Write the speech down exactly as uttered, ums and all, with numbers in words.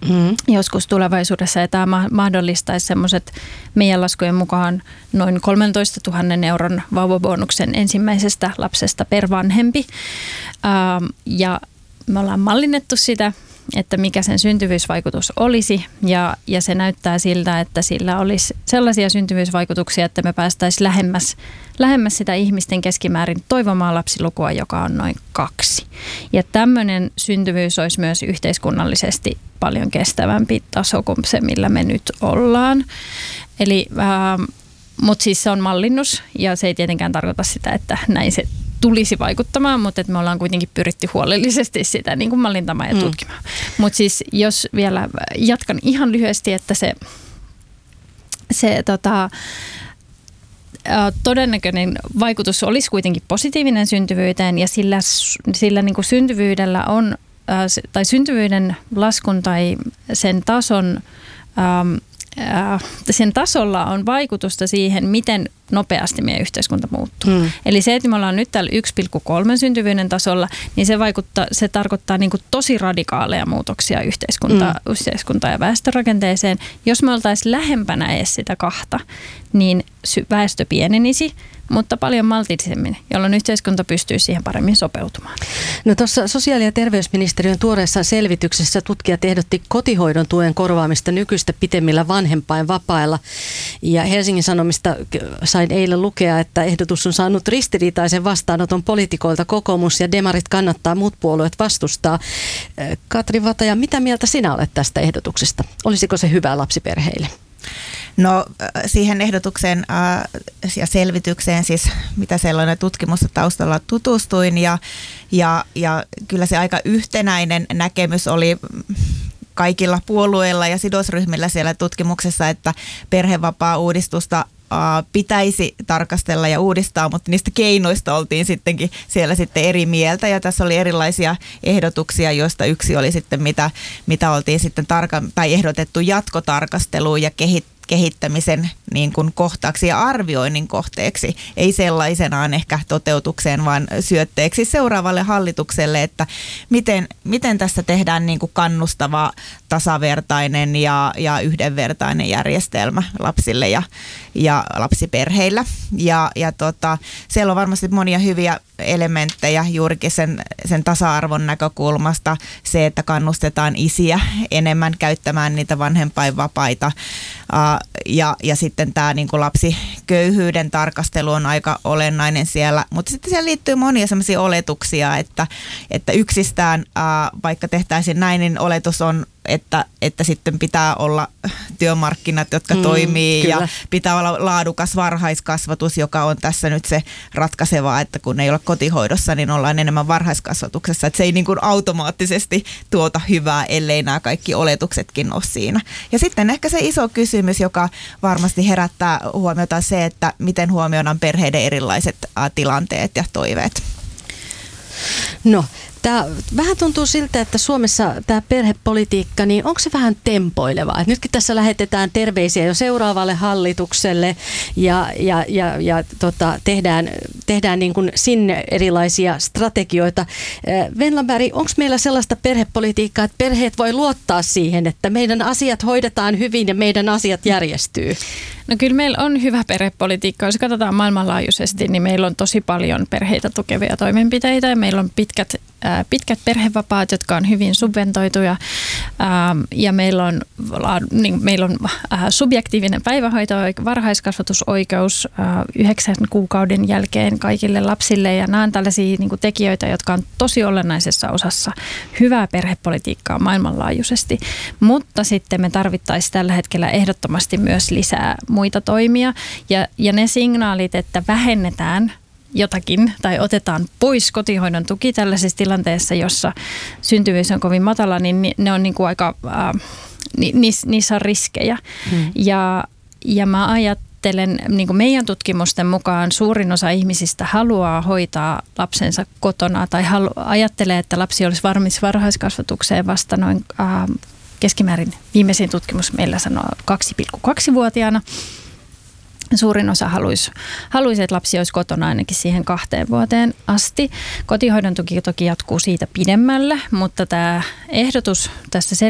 mm. joskus tulevaisuudessa. Ja tämä mahdollistaisi semmoiset meidän laskujen mukaan noin kolmentoista tuhannen euron vauvabonuksen ensimmäisestä lapsesta per vanhempi. Ähm, ja me ollaan mallinnettu sitä, että mikä sen syntyvyysvaikutus olisi, ja, ja se näyttää siltä, että sillä olisi sellaisia syntyvyysvaikutuksia, että me päästäisiin lähemmäs, lähemmäs sitä ihmisten keskimäärin toivomaa lapsilukua, joka on noin kaksi. Ja tämmöinen syntyvyys olisi myös yhteiskunnallisesti paljon kestävämpi taso kuin se, millä me nyt ollaan. Eli, äh, mutta siis se on mallinnus, ja se ei tietenkään tarkoita sitä, että näin se tulisi vaikuttamaan, mutta että me ollaan kuitenkin pyritty huolellisesti sitä niin kuin mallintamaan ja tutkimaan. Mm. Mutta siis jos vielä jatkan ihan lyhyesti, että se, se tota, todennäköinen vaikutus olisi kuitenkin positiivinen syntyvyyteen, ja sillä, sillä niin kuin syntyvyydellä on, tai syntyvyyden laskun tai sen tason sen tasolla on vaikutusta siihen, miten nopeasti meidän yhteiskunta muuttuu. Mm. Eli se, että me ollaan nyt täällä yksi pilkku kolme syntyvyyden tasolla, niin se, vaikuttaa, se tarkoittaa niin kuin tosi radikaaleja muutoksia yhteiskunta, mm. yhteiskunta- ja väestörakenteeseen. Jos me oltaisiin lähempänä edes sitä kahta, niin väestö pienenisi, mutta paljon maltillisemmin, jolloin yhteiskunta pystyy siihen paremmin sopeutumaan. No tuossa sosiaali- ja terveysministeriön tuoreessa selvityksessä tutkijat ehdotti kotihoidon tuen korvaamista nykyistä pitemmillä vanhempainvapailla. Ja Helsingin Sanomista sain eilen lukea, että ehdotus on saanut ristiriitaisen vastaanoton poliitikoilta. Kokoomus ja demarit kannattaa, muut puolueet vastustaa. Katri Vataja, mitä mieltä sinä olet tästä ehdotuksesta? Olisiko se hyvä lapsiperheille? No siihen ehdotukseen ää, ja selvitykseen, siis mitä sellainen tutkimus taustalla tutustuin, ja, ja, ja kyllä se aika yhtenäinen näkemys oli kaikilla puolueilla ja sidosryhmillä siellä tutkimuksessa, että perhevapaa-uudistusta pitäisi tarkastella ja uudistaa, mutta niistä keinoista oltiin sittenkin siellä sitten eri mieltä, ja tässä oli erilaisia ehdotuksia, joista yksi oli sitten mitä, mitä oltiin sitten tarka- tai ehdotettu jatkotarkasteluun ja kehittämiseen kehittämisen niin kuin kohtaaksi ja arvioinnin kohteeksi, ei sellaisenaan ehkä toteutukseen, vaan syötteeksi seuraavalle hallitukselle, että miten, miten tässä tehdään niin kuin kannustava, tasavertainen ja, ja yhdenvertainen järjestelmä lapsille ja, ja lapsiperheillä. Ja, ja tota, siellä on varmasti monia hyviä elementtejä juurikin sen, sen tasa-arvon näkökulmasta, se, että kannustetaan isiä enemmän käyttämään niitä vanhempainvapaita. Ja, ja sitten tämä niin kuin lapsiköyhyyden tarkastelu on aika olennainen siellä, mutta sitten siellä liittyy monia sellaisia oletuksia, että, että yksistään ää, vaikka tehtäisiin näin, niin oletus on, että, että sitten pitää olla työmarkkinat, jotka mm, toimii kyllä. Ja pitää olla laadukas varhaiskasvatus, joka on tässä nyt se ratkaisevaa, että kun ei ole kotihoidossa, niin ollaan enemmän varhaiskasvatuksessa, että se ei niin kuin automaattisesti tuota hyvää, ellei nämä kaikki oletuksetkin ole siinä. Ja sitten ehkä se iso kysymys, joka varmasti herättää huomiota, se, että miten huomioidaan perheiden erilaiset ä, tilanteet ja toiveet. No, tämä vähän tuntuu siltä, että Suomessa tämä perhepolitiikka, niin onko se vähän tempoilevaa? Et nytkin tässä lähetetään terveisiä jo seuraavalle hallitukselle ja, ja, ja, ja tota, tehdään, tehdään niin kuin sinne erilaisia strategioita. Venla Berg, onko meillä sellaista perhepolitiikkaa, että perheet voi luottaa siihen, että meidän asiat hoidetaan hyvin ja meidän asiat järjestyy? No kyllä meillä on hyvä perhepolitiikka. Jos katsotaan maailmanlaajuisesti, niin meillä on tosi paljon perheitä tukevia toimenpiteitä ja meillä on pitkät, ää, pitkät perhevapaat, jotka on hyvin subventoituja, ää, ja meillä on, niin, meillä on ää, subjektiivinen päivähoito, varhaiskasvatusoikeus ää, yhdeksän kuukauden jälkeen kaikille lapsille, ja nämä on tällaisia niin kuin tekijöitä, jotka on tosi olennaisessa osassa hyvää perhepolitiikkaa maailmanlaajuisesti, mutta sitten me tarvittaisiin tällä hetkellä ehdottomasti myös lisää muita toimia, ja, ja ne signaalit, että vähennetään jotakin tai otetaan pois kotihoidon tuki tällaisessa tilanteessa, jossa syntyvyys on kovin matala, niin ne on niin kuin aika, äh, ni, niissä on riskejä. Hmm. Ja, ja mä ajattelen, niin kuin meidän tutkimusten mukaan suurin osa ihmisistä haluaa hoitaa lapsensa kotona tai halu, ajattelee, että lapsi olisi valmis varhaiskasvatukseen vasta noin äh, keskimäärin viimeisin tutkimus meillä sanoo kaksi pilkku kaksi-vuotiaana. Suurin osa haluaisi, haluaisi, että lapsi olisi kotona ainakin siihen kahteen vuoteen asti. Kotihoidon tuki toki jatkuu siitä pidemmälle, mutta tämä ehdotus tässä